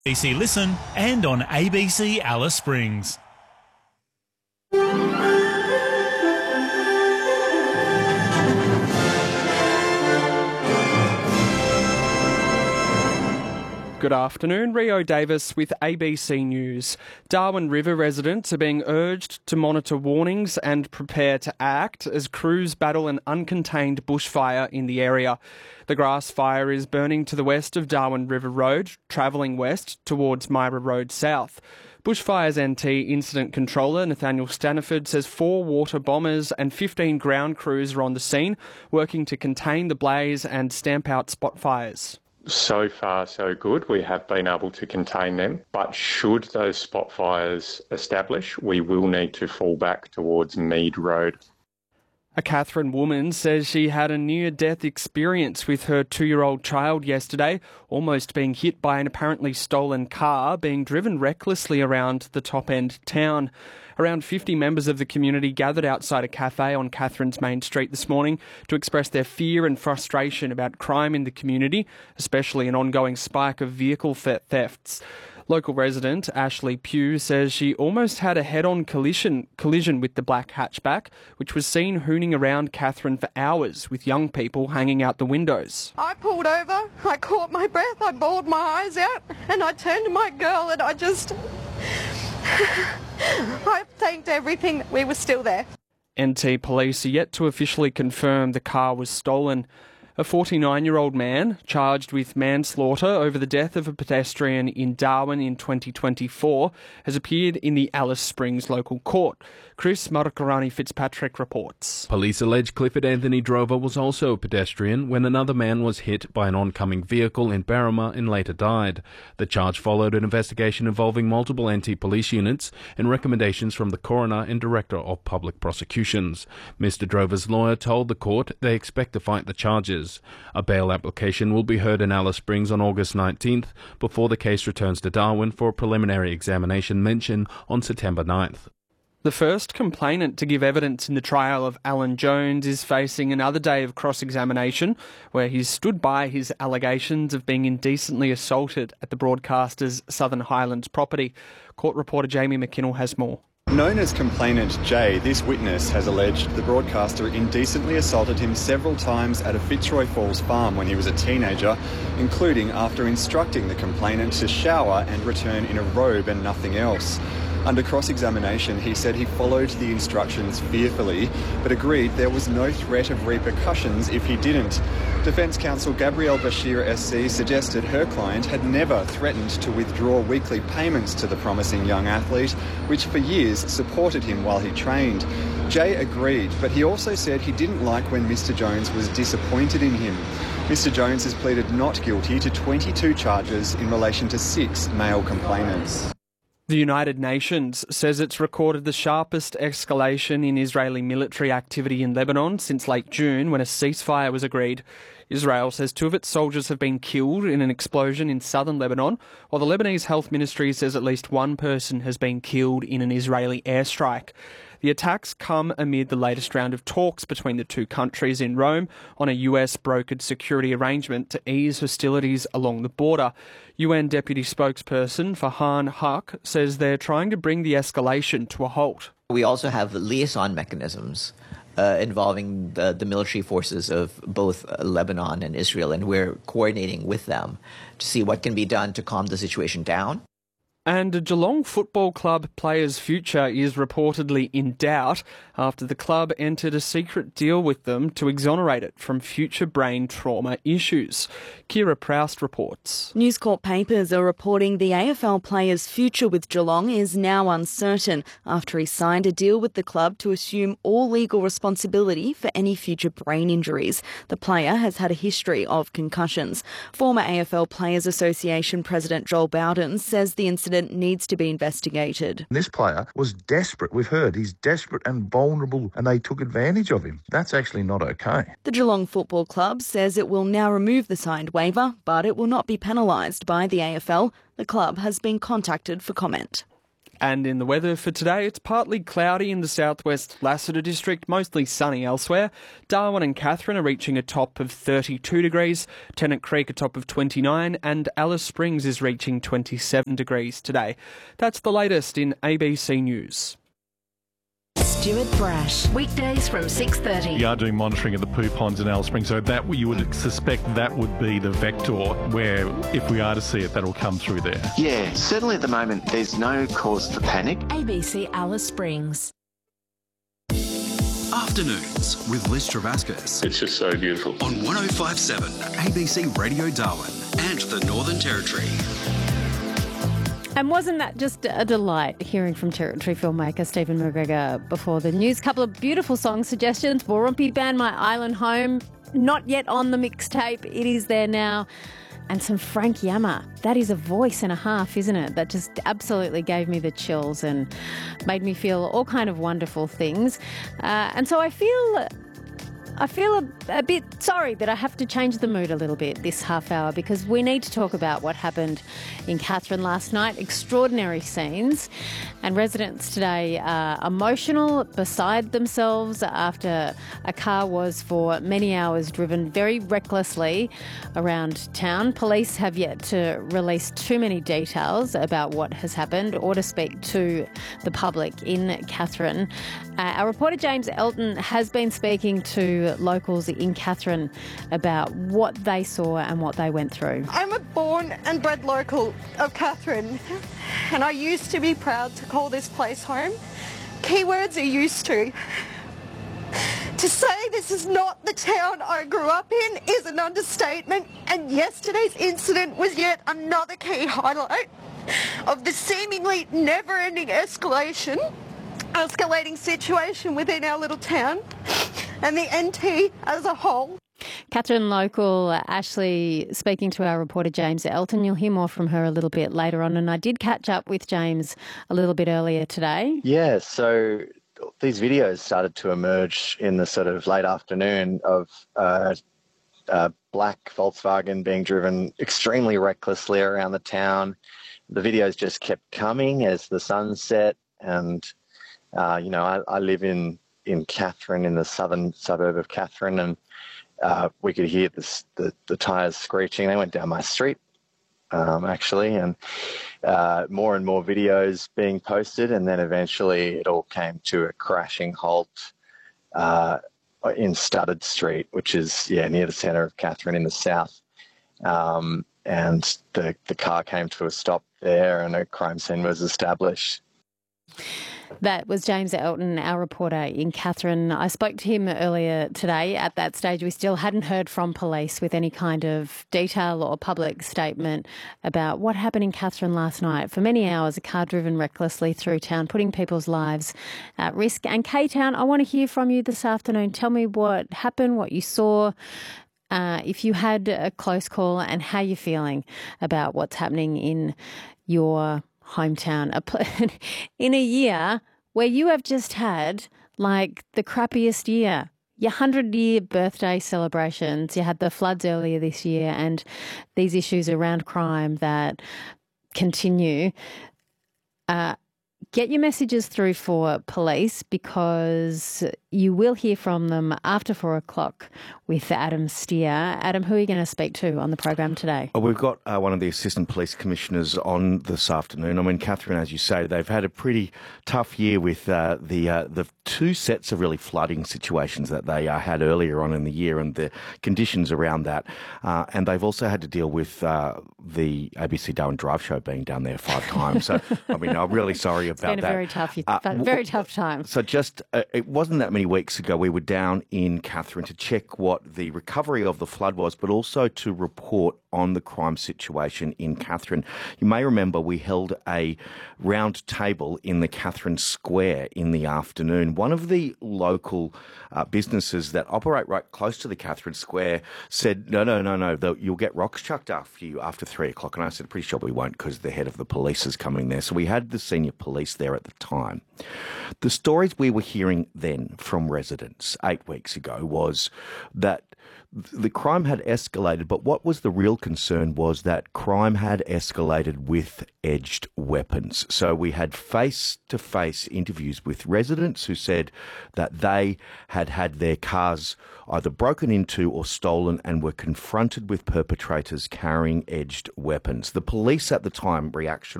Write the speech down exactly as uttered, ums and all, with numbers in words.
A B C Listen and on A B C Alice Springs. Good afternoon, Rio Davis with A B C News. Darwin River residents are being urged to monitor warnings and prepare to act as crews battle an uncontained bushfire in the area. The grass fire is burning to the west of Darwin River Road, travelling west towards Myra Road South. Bushfires N T Incident Controller Nathaniel Staniford says four water bombers and fifteen ground crews are on the scene, working to contain the blaze and stamp out spot fires. So far, so good. We have been able to contain them. But should those spot fires establish, we will need to fall back towards Mead Road. A Katherine woman says she had a near-death experience with her two-year-old child yesterday, almost being hit by an apparently stolen car being driven recklessly around the top-end town. Around fifty members of the community gathered outside a cafe on Catherine's main street this morning to express their fear and frustration about crime in the community, especially an ongoing spike of vehicle thefts. Local resident Ashley Pugh says she almost had a head-on collision, collision with the black hatchback, which was seen hooning around Katherine for hours with young people hanging out the windows. I pulled over, I caught my breath, I bawled my eyes out, and I turned to my girl and I just... I thanked everything that we were still there. N T police are yet to officially confirm the car was stolen. A forty-nine-year-old man charged with manslaughter over the death of a pedestrian in Darwin in twenty twenty-four has appeared in the Alice Springs local court. Chris Marakarani Fitzpatrick reports. Police allege Clifford Anthony Drover was also a pedestrian when another man was hit by an oncoming vehicle in Berrima and later died. The charge followed an investigation involving multiple N T police units and recommendations from the coroner and director of public prosecutions. Mister Drover's lawyer told the court they expect to fight the charges. A bail application will be heard in Alice Springs on August nineteenth before the case returns to Darwin for a preliminary examination mention on September ninth. The first complainant to give evidence in the trial of Alan Jones is facing another day of cross-examination where he's stood by his allegations of being indecently assaulted at the broadcaster's Southern Highlands property. Court reporter Jamie McKinnell has more. Known as Complainant Jay, this witness has alleged the broadcaster indecently assaulted him several times at a Fitzroy Falls farm when he was a teenager, including after instructing the complainant to shower and return in a robe and nothing else. Under cross-examination, he said he followed the instructions fearfully, but agreed there was no threat of repercussions if he didn't. Defence counsel Gabrielle Bashir S C suggested her client had never threatened to withdraw weekly payments to the promising young athlete, which for years supported him while he trained. Jay agreed, but he also said he didn't like when Mister Jones was disappointed in him. Mister Jones has pleaded not guilty to twenty-two charges in relation to six male complainants. The United Nations says it's recorded the sharpest escalation in Israeli military activity in Lebanon since late June when a ceasefire was agreed. Israel says two of its soldiers have been killed in an explosion in southern Lebanon, while the Lebanese Health Ministry says at least one person has been killed in an Israeli airstrike. The attacks come amid the latest round of talks between the two countries in Rome on a U S-brokered security arrangement to ease hostilities along the border. U N Deputy Spokesperson Farhan Haq says they're trying to bring the escalation to a halt. We also have liaison mechanisms uh, involving the, the military forces of both uh, Lebanon and Israel, and we're coordinating with them to see what can be done to calm the situation down. And a Geelong Football Club player's future is reportedly in doubt after the club entered a secret deal with them to exonerate it from future brain trauma issues. Kira Proust reports. News Corp papers are reporting the A F L player's future with Geelong is now uncertain after he signed a deal with the club to assume all legal responsibility for any future brain injuries. The player has had a history of concussions. Former A F L Players Association President Joel Bowden says the incident needs to be investigated. This player was desperate. We've heard he's desperate and vulnerable, and they took advantage of him. That's actually not okay. The Geelong Football Club says it will now remove the signed waiver, but it will not be penalised by the A F L. The club has been contacted for comment. And in the weather for today, it's partly cloudy in the southwest Lassiter district, mostly sunny elsewhere. Darwin and Katherine are reaching a top of thirty-two degrees, Tennant Creek a top of twenty-nine, and Alice Springs is reaching twenty-seven degrees today. That's the latest in A B C News. Stuart Brash, weekdays from six thirty. We are doing monitoring of the poo ponds in Alice Springs, so that you would suspect that would be the vector where, if we are to see it, that'll come through there. Yeah, certainly at the moment there's no cause for panic. A B C Alice Springs. Afternoons with Liz Travascus. It's just so beautiful. On one oh five point seven A B C Radio Darwin and the Northern Territory. And wasn't that just a delight hearing from Territory filmmaker Stephen McGregor before the news? Couple of beautiful song suggestions. Warumpi Band, My Island Home, not yet on the mixtape. It is there now. And some Frank Yammer. That is a voice and a half, isn't it? That just absolutely gave me the chills and made me feel all kind of wonderful things. Uh, and so I feel... I feel a, a bit sorry that I have to change the mood a little bit this half hour because we need to talk about what happened in Katherine last night. Extraordinary scenes. And residents today are emotional, beside themselves after a car was for many hours driven very recklessly around town. Police have yet to release too many details about what has happened or to speak to the public in Katherine. Uh, our reporter James Elton has been speaking to locals in Katherine about what they saw and what they went through. I'm a born and bred local of Katherine, and I used to be proud to call this place home. Keywords are used to. To say this is not the town I grew up in is an understatement, and yesterday's incident was yet another key highlight of the seemingly never-ending escalation, escalating situation within our little town and the N T as a whole. Katherine local Ashley speaking to our reporter James Elton. You'll hear more from her a little bit later on, and I did catch up with James a little bit earlier today. Yeah, so these videos started to emerge in the sort of late afternoon of uh, a black Volkswagen being driven extremely recklessly around the town. The videos just kept coming as the sun set, and uh, you know, I, I live in in Katherine, in the southern suburb of Katherine, and uh, we could hear this, the, the tyres screeching. They went down my street, um, actually, and uh, more and more videos being posted, and then eventually it all came to a crashing halt uh, in Studdard Street, which is, yeah, near the centre of Katherine in the south. Um, and the, the car came to a stop there and a crime scene was established. That was James Elton, our reporter in Katherine. I spoke to him earlier today. At that stage, we still hadn't heard from police with any kind of detail or public statement about what happened in Katherine last night. For many hours, a car driven recklessly through town, putting people's lives at risk. And K-Town, I want to hear from you this afternoon. Tell me what happened, what you saw, uh, if you had a close call, and how you're feeling about what's happening in your hometown, in a year where you have just had like the crappiest year. Your hundred-year birthday celebrations, you had the floods earlier this year and these issues around crime that continue. Uh, get your messages through for police because you will hear from them after four o'clock with Adam Steer. Adam, who are you going to speak to on the program today? Oh, we've got uh, one of the assistant police commissioners on this afternoon. I mean, Katherine, as you say, they've had a pretty tough year with uh, the uh, the two sets of really flooding situations that they uh, had earlier on in the year and the conditions around that. Uh, and they've also had to deal with uh, the A B C Darwin Drive show being down there five times. So, I mean, I'm really sorry about that. It's been a very tough, uh, very tough time. So just, uh, it wasn't that many weeks ago we were down in Katherine to check what the recovery of the flood was, but also to report on the crime situation in Katherine. You may remember we held a round table in the Katherine Square in the afternoon. One of the local uh, businesses that operate right close to the Katherine Square said, no, no, no, no, the, you'll get rocks chucked after you after three o'clock. And I said, pretty sure we won't because the head of the police is coming there. So we had the senior police there at the time. The stories we were hearing then from residents eight weeks ago was that the crime had escalated, but what was the real concern was that crime had escalated with edged weapons. So we had face-to-face interviews with residents who said that they had had their cars either broken into or stolen and were confronted with perpetrators carrying edged weapons. The police at the time reaction